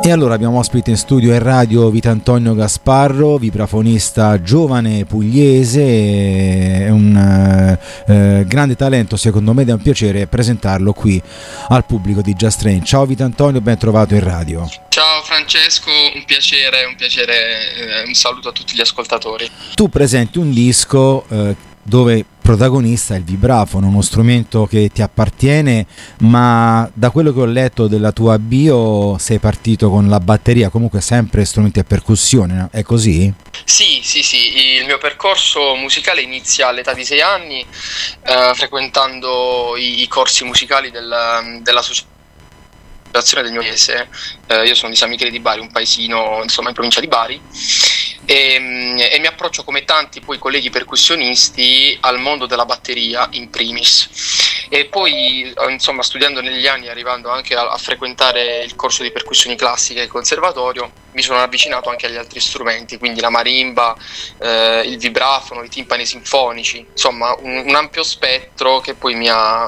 E allora abbiamo ospite in studio e radio Vitantonio Gasparro, vibrafonista giovane pugliese, è un grande talento secondo me, ed è un piacere presentarlo qui al pubblico di Just Strange. Ciao Vitantonio, ben trovato in radio. Ciao Francesco, un piacere, un saluto a tutti gli ascoltatori. Tu presenti un disco dove protagonista è il vibrafono, uno strumento che ti appartiene, ma da quello che ho letto della tua bio sei partito con la batteria, comunque sempre strumenti a percussione, no? È così? Sì, il mio percorso musicale inizia all'età di 6 anni, frequentando i corsi musicali dell'associazione del mio paese. Io sono di San Michele di Bari, un paesino insomma in provincia di Bari, e mi approccio come tanti poi colleghi percussionisti al mondo della batteria in primis, e poi insomma studiando negli anni, arrivando anche a frequentare il corso di percussioni classiche al conservatorio, mi sono avvicinato anche agli altri strumenti, quindi la marimba, il vibrafono, i timpani sinfonici, insomma un ampio spettro che poi mi ha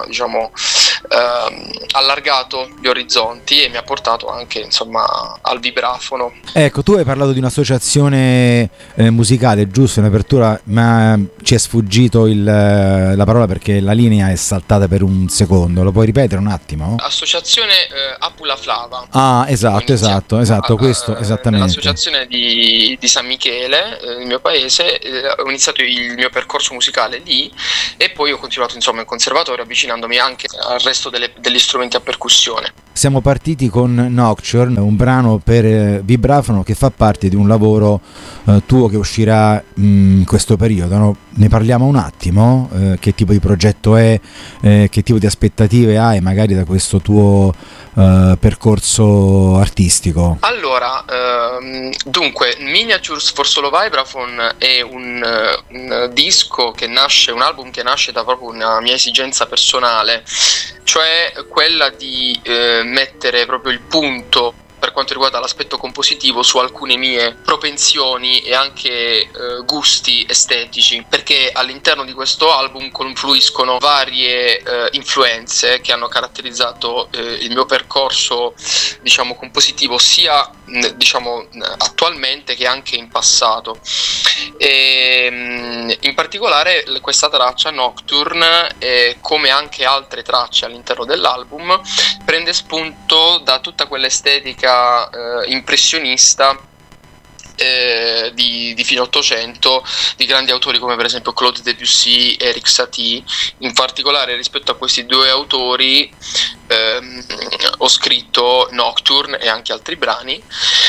allargato gli orizzonti e mi ha portato anche insomma al vibrafono. Ecco, tu hai parlato di un'associazione musicale, giusto, in apertura, ma ci è sfuggito la parola perché la linea è saltata per un secondo, lo puoi ripetere un attimo? Associazione Apula Flava. Ah, esatto, questo esattamente. L'associazione di San Michele, il mio paese, ho iniziato il mio percorso musicale lì e poi ho continuato insomma in conservatorio, avvicinandomi anche al resto degli strumenti a percussione. Siamo partiti con Nocturne, un brano per vibrafono che fa parte di un lavoro tuo che uscirà in questo periodo, no? Ne parliamo un attimo? Che tipo di progetto è, che tipo di aspettative hai magari da questo tuo percorso artistico? Allora, dunque, Miniatures for Solo Vibraphone è un disco che nasce, un album che nasce da proprio una mia esigenza personale, cioè quella di mettere proprio il punto per quanto riguarda l'aspetto compositivo su alcune mie propensioni e anche gusti estetici, perché all'interno di questo album confluiscono varie influenze che hanno caratterizzato il mio percorso diciamo compositivo sia diciamo attualmente che anche in passato. E in particolare questa traccia Nocturne, come anche altre tracce all'interno dell'album, prende spunto da tutta quell'estetica impressionista di fine Ottocento, di grandi autori come per esempio Claude Debussy e Erik Satie. In particolare rispetto a questi due autori ho scritto Nocturne e anche altri brani,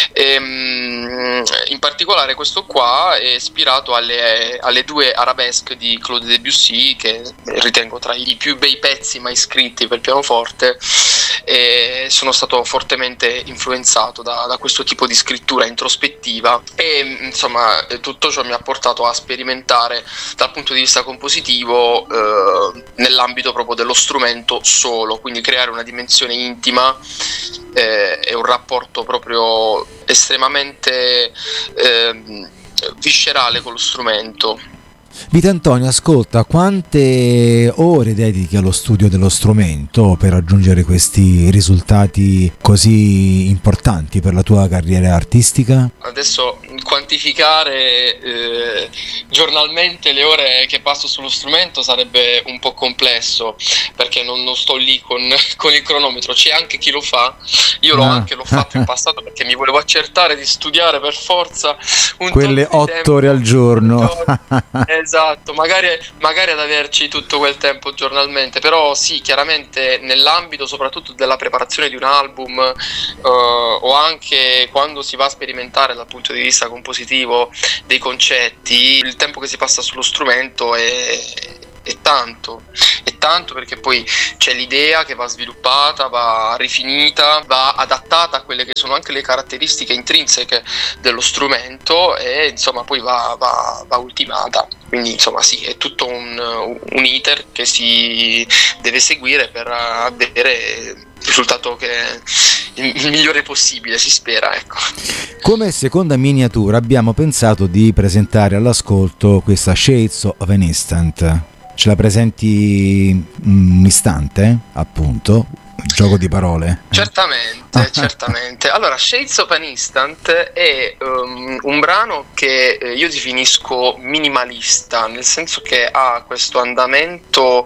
in particolare questo qua è ispirato alle due arabesque di Claude Debussy, che ritengo tra i più bei pezzi mai scritti per pianoforte, e sono stato fortemente influenzato da questo tipo di scrittura introspettiva, e insomma tutto ciò mi ha portato a sperimentare dal punto di vista compositivo nell'ambito proprio dello strumento solo, quindi creare una dimensione intima e un rapporto proprio estremamente viscerale con lo strumento. Vitantonio, ascolta, quante ore dedichi allo studio dello strumento per raggiungere questi risultati così importanti per la tua carriera artistica? Adesso quantificare giornalmente le ore che passo sullo strumento sarebbe un po' complesso, perché non sto lì con il cronometro. C'è anche chi lo fa, io l'ho fatto in passato perché mi volevo accertare di studiare per forza quelle 8 ore al giorno. Esatto, magari ad averci tutto quel tempo giornalmente, però sì, chiaramente nell'ambito soprattutto della preparazione di un album o anche quando si va a sperimentare dal punto di vista compositivo dei concetti, il tempo che si passa sullo strumento è tanto, perché poi c'è l'idea che va sviluppata, va rifinita, va adattata a quelle che sono anche le caratteristiche intrinseche dello strumento e insomma poi va ultimata. Quindi insomma sì, è tutto un iter che si deve seguire per avere il risultato che è il migliore possibile, si spera, ecco. Come seconda miniatura abbiamo pensato di presentare all'ascolto questa Shades of an Instant. Ce la presenti un istante, appunto? Gioco di parole. Certamente. Allora, Shades of an Instant è un brano che io definisco minimalista, nel senso che ha questo andamento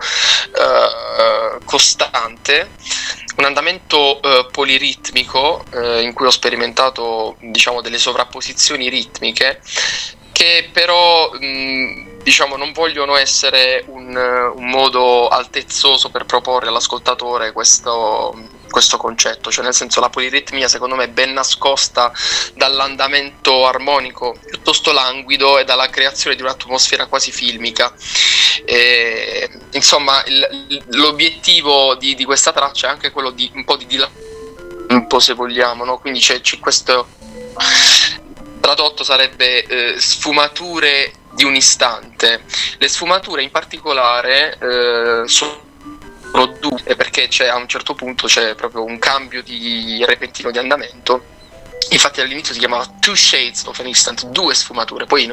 costante, un andamento poliritmico in cui ho sperimentato, diciamo, delle sovrapposizioni ritmiche che però diciamo non vogliono essere un modo altezzoso per proporre all'ascoltatore questo concetto, cioè nel senso la poliritmia secondo me è ben nascosta dall'andamento armonico piuttosto languido e dalla creazione di un'atmosfera quasi filmica. Insomma l'obiettivo di questa traccia è anche quello di un po' se vogliamo, no? Quindi c'è questo tradotto sarebbe sfumature di un istante. Le sfumature in particolare sono due, perché a un certo punto c'è proprio un cambio di repentino di andamento. Infatti all'inizio si chiamava Two Shades of an Instant, 2 sfumature. Poi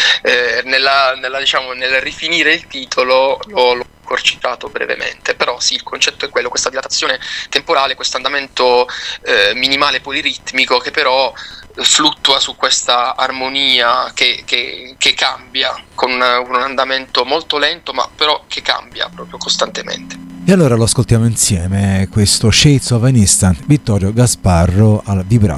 nel rifinire il titolo l'ho accorciato brevemente, però sì, il concetto è quello, questa dilatazione temporale, questo andamento minimale poliritmico che però fluttua su questa armonia che cambia con un andamento molto lento, ma però che cambia proprio costantemente. E allora lo ascoltiamo insieme, questo Shades of an Instant, Vittorio Gasparro al vibrafono.